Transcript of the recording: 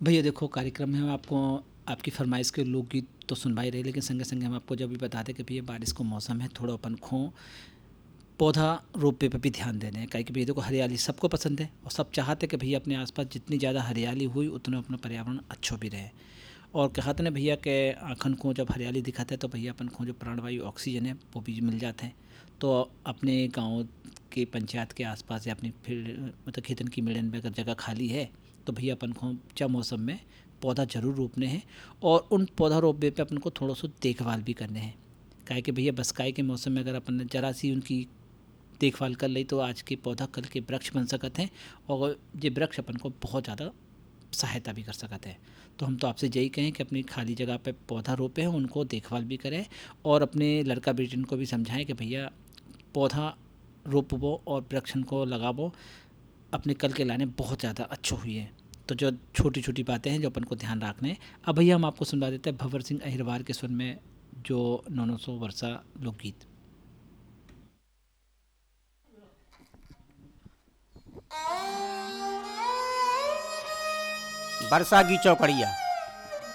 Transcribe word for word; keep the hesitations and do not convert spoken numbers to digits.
भैया देखो, कार्यक्रम में हम आपको आपकी फरमाइश के लोकगीत तो सुनवा ही रहे, लेकिन संगे संगे हम आपको जब भी बताते कि भैया बारिश को मौसम है, थोड़ा अपन खो पौधा रोपे पे भी ध्यान देने हैं। काहे कि भैया देखो, हरियाली सबको पसंद है और सब चाहते हैं कि भैया अपने आसपास जितनी ज़्यादा हरियाली हुई उतना अपना पर्यावरण अच्छो भी रहे। और कहते ना भैया के आँखन को जब हरियाली दिखाते हैं तो भैया अपन को जो प्राणवायु ऑक्सीजन है वो भी मिल जाते हैं। तो अपने गाँव के पंचायत के आसपास या अपनी फील्ड मतलब खेतन की मेड़न में अगर जगह खाली है तो भैया अपन को चा मौसम में पौधा जरूर रोपने हैं। और उन पौधा रोपने पे अपन को थोड़ा सा देखभाल भी करने हैं। काहे कि भैया बरसात के मौसम में अगर अपन ने जरा सी उनकी देखभाल कर ली तो आज के पौधा कल के वृक्ष बन सकते हैं और ये वृक्ष अपन को बहुत ज़्यादा सहायता भी कर सकते हैं। तो हम तो आपसे यही कहें कि अपनी खाली जगह पे पौधा रोपें, उनको देखभाल भी करें और अपने लड़का बेटिन को भी समझाएं कि भैया पौधा रोपबो और वृक्षन को लगाबो, अपने कल के लाने बहुत ज़्यादा अच्छे हुई है। तो जो छोटी छोटी बातें हैं जो अपन को ध्यान रखने हैं। अब भैया हम आपको सुनवा देते हैं भंवर सिंह अहिरवार के स्वर में जो नौ सौ वर्षा लोकगीत। वर्षा की चौकड़िया।